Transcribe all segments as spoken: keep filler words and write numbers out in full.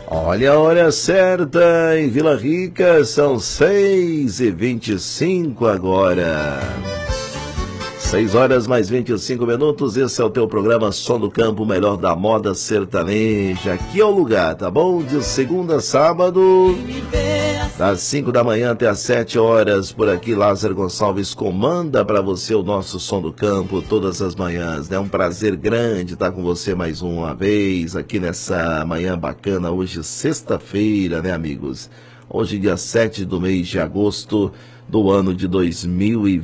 Olha a hora certa em Vila Rica, são seis e vinte e cinco agora. seis horas mais vinte e cinco minutos, esse é o teu programa Som do Campo, o melhor da moda sertaneja. Aqui é o lugar, tá bom? De segunda a sábado, das cinco da manhã até as sete horas, por aqui Lázaro Gonçalves comanda para você o nosso Som do Campo todas as manhãs. É um prazer grande estar com você mais uma vez aqui nessa manhã bacana, hoje sexta-feira, né, amigos? Hoje dia sete do mês de agosto do ano de dois mil e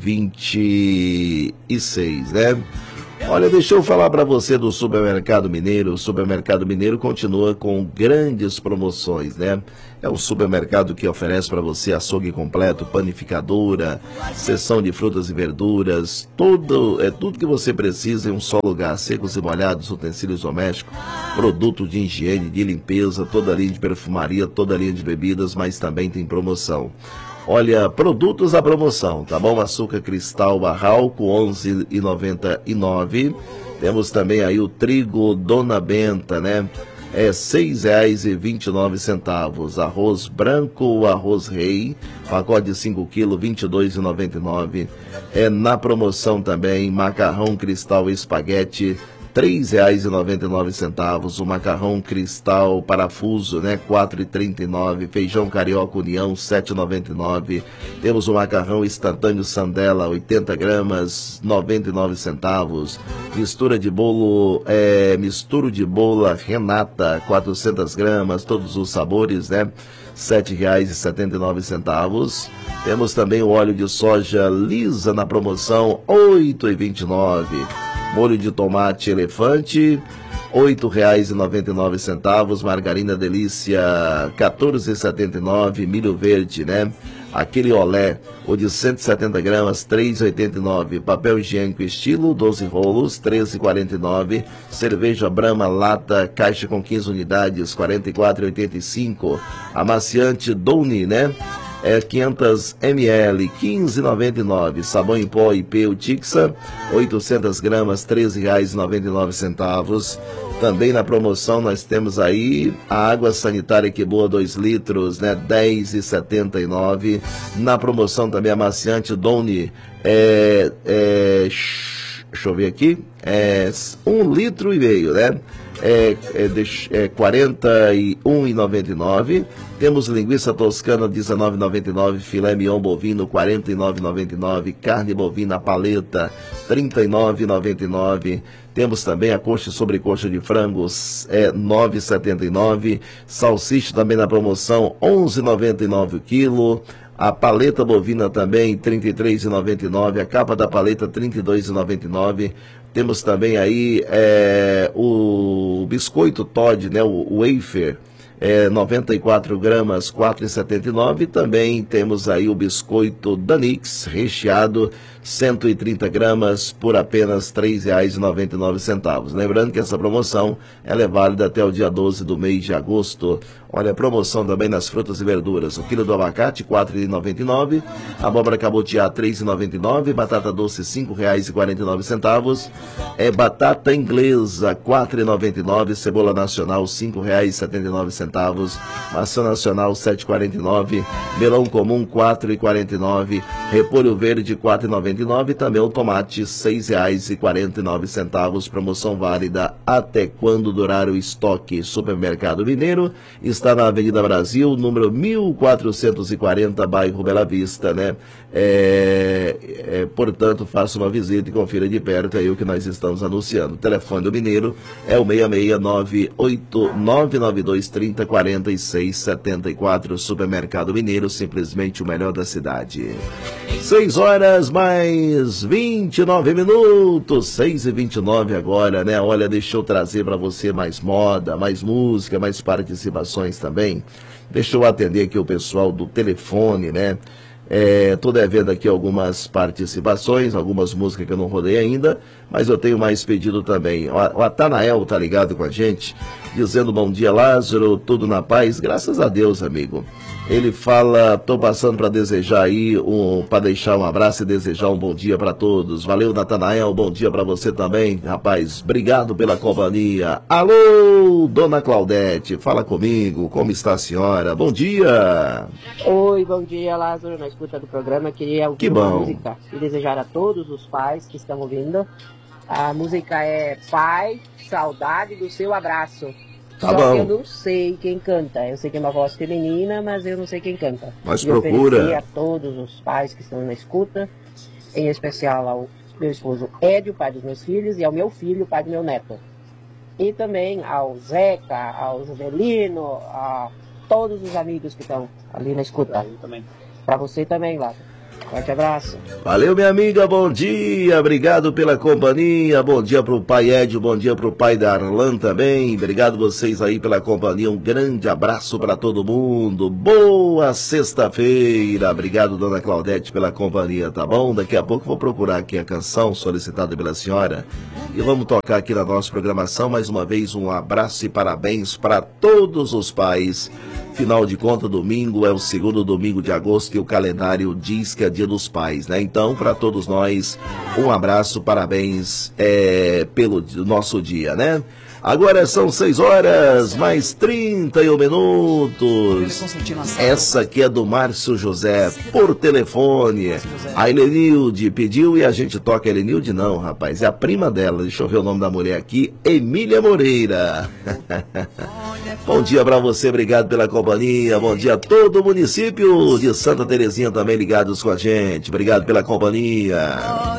vinte e seis, né? Olha, deixa eu falar para você do Supermercado Mineiro. O Supermercado Mineiro continua com grandes promoções, né? É um supermercado que oferece para você açougue completo, panificadora, seção de frutas e verduras, tudo, é tudo que você precisa em um só lugar, secos e molhados, utensílios domésticos, produtos de higiene, de limpeza, toda a linha de perfumaria, toda a linha de bebidas, mas também tem promoção. Olha, produtos à promoção, tá bom? Açúcar cristal Barralco, onze reais e noventa e nove centavos. Temos também aí o trigo Dona Benta, né? É seis reais e vinte e nove centavos. Arroz branco, arroz rei, pacote de cinco quilos, vinte e dois reais e noventa e nove centavos. É na promoção também, macarrão cristal espaguete, três reais e noventa e nove centavos, o macarrão cristal parafuso, né, quatro reais e trinta e nove centavos, feijão carioca união, sete reais e noventa e nove centavos, temos o macarrão instantâneo Sandela, oitenta gramas, noventa e nove centavos, mistura de bolo, é, mistura de bola Renata, quatrocentas gramas, todos os sabores, né, sete reais e setenta e nove centavos, temos também o óleo de soja lisa na promoção, oito reais e vinte e nove centavos, molho de tomate elefante, oito reais e noventa e nove centavos. Margarina Delícia, quatorze reais e setenta e nove centavos. Milho verde, né? Aquele olé, o de cento e setenta gramas, três reais e oitenta e nove centavos. Papel higiênico estilo, doze rolos, treze reais e quarenta e nove centavos. Cerveja Brahma lata, caixa com quinze unidades, quarenta e quatro reais e oitenta e cinco centavos. Amaciante Downy, né? É quinhentos mililitros, quinze reais e noventa e nove centavos. Sabão em pó I P Utixa, oitocentas gramas, treze reais e noventa e nove centavos. Também na promoção nós temos aí a água sanitária que boa, dois litros, né, dez reais e setenta e nove centavos. Na promoção também amaciante Downy, é, é, deixa eu ver aqui, é um litro e meio, né? É, é, é quarenta e um reais e noventa e nove centavos. Temos linguiça toscana dezenove reais e noventa e nove centavos, filé mignon bovino quarenta e nove reais e noventa e nove centavos, carne bovina paleta trinta e nove reais e noventa e nove centavos. Temos também a coxa e sobrecoxa de frangos, é nove reais e setenta e nove centavos. Salsicha também na promoção, onze reais e noventa e nove centavos o quilo. A paleta bovina também, trinta e três reais e noventa e nove centavos. A capa da paleta, trinta e dois reais e noventa e nove centavos. Temos também aí é, o biscoito Toddy, né, o, o wafer, é, noventa e quatro gramas, quatro reais e setenta e nove centavos. Também temos aí o biscoito Danix recheado, cento e trinta gramas, por apenas três reais e noventa e nove centavos. Lembrando que essa promoção ela é válida até o dia doze do mês de agosto. Olha a promoção também nas frutas e verduras. O quilo do abacate, quatro reais e noventa e nove centavos. Abóbora cabotiá, três reais e noventa e nove centavos. Batata doce, cinco reais e quarenta e nove centavos. É batata inglesa, quatro reais e noventa e nove centavos. Cebola nacional, cinco reais e setenta e nove centavos. Maçã nacional, sete reais e quarenta e nove centavos. Melão comum, quatro reais e quarenta e nove centavos. Repolho verde, quatro reais e noventa e nove centavos. E também o tomate, seis reais e quarenta e nove centavos. Promoção válida até quando durar o estoque. Supermercado Mineiro está na Avenida Brasil, número mil quatrocentos e quarenta, bairro Bela Vista, né? É, é, portanto, faça uma visita e confira de perto aí o que nós estamos anunciando. O telefone do Mineiro é o seis seis nove oito nove nove dois três zero quatro seis sete quatro. Supermercado Mineiro, simplesmente o melhor da cidade. seis horas mais vinte e nove minutos, seis e vinte e nove agora, né? Olha, deixa eu trazer para você mais moda, mais música, mais participações também. Deixa eu atender aqui o pessoal do telefone, né? É, tô devendo aqui algumas participações, algumas músicas que eu não rodei ainda, mas eu tenho mais pedido também. O Atanael tá ligado com a gente, dizendo bom dia, Lázaro, tudo na paz? Graças a Deus, amigo. Ele fala, tô passando para desejar aí, um, para deixar um abraço e desejar um bom dia para todos. Valeu, Natanael, bom dia para você também, rapaz. Obrigado pela companhia. Alô, dona Claudete, fala comigo, como está a senhora? Bom dia. Oi, bom dia, Lázaro, na escuta do programa, queria ouvir que uma bom. música e desejar a todos os pais que estão ouvindo. A música é Pai, Saudade do Seu Abraço. Tá Só bom. que eu não sei quem canta. Eu sei que é uma voz feminina, mas eu não sei quem canta. Mas e procura. oferecer a todos os pais que estão na escuta, em especial ao meu esposo Édio, pai dos meus filhos, e ao meu filho, pai do meu neto. E também ao Zeca, ao Jovelino, a todos os amigos que estão ali na escuta. Para você também, Lázaro. Forte abraço. Valeu, minha amiga, bom dia, obrigado pela companhia, bom dia pro pai Edio, bom dia pro pai da Arlan também, obrigado vocês aí pela companhia, um grande abraço para todo mundo, boa sexta-feira, obrigado dona Claudete pela companhia, tá bom? Daqui a pouco vou procurar aqui a canção solicitada pela senhora e vamos tocar aqui na nossa programação, mais uma vez um abraço e parabéns para todos os pais. Final de contas, domingo é o segundo domingo de agosto e o calendário diz que é dia dos pais, né? Então, para todos nós, um abraço, parabéns é, pelo nosso dia, né? Agora são seis horas, mais trinta e um minutos. Essa aqui é do Márcio José, por telefone. A Helenilde pediu e a gente toca. A Helenilde não, rapaz, é a prima dela. Deixa eu ver o nome da mulher aqui, Emília Moreira. Bom dia para você, obrigado pela companhia. Bom dia a todo o município de Santa Terezinha também ligados com a gente. Obrigado pela companhia.